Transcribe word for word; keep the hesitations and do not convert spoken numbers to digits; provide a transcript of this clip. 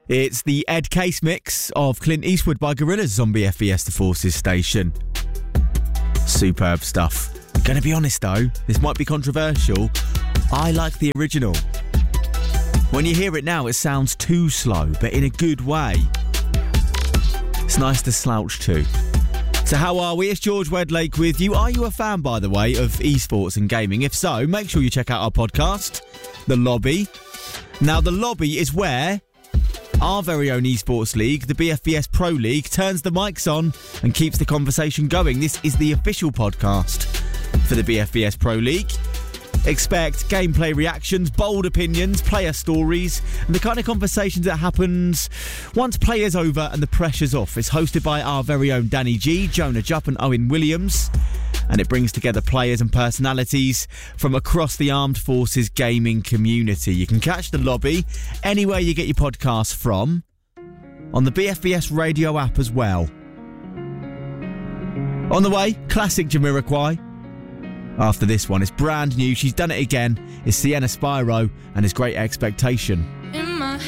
It's the Ed Case mix of Clint Eastwood by Gorillaz on B F B S The Forces station. Superb stuff. Gonna be honest though, this might be controversial. I like the original. When you hear it now, it sounds too slow, but in a good way. It's nice to slouch to. So how are we? It's George Wedlake with you. Are you a fan, by the way, of esports and gaming? If so, make sure you check out our podcast, The Lobby. Now, The Lobby is where our very own esports league, the B F B S Pro League, turns the mics on and keeps the conversation going. This is the official podcast for the B F B S Pro League. Expect gameplay reactions, bold opinions, player stories, and the kind of conversations that happens once player's over and the pressure's off. It's hosted by our very own Danny G, Jonah Jupp and Owen Williams, and it brings together players and personalities from across the Armed Forces gaming community. You can catch The Lobby anywhere you get your podcasts from, on the B F B S radio app as well. On the way, classic Jamiroquai. After this one, it's brand new. She's done it again. It's Sienna Spyro and His Great Expectation.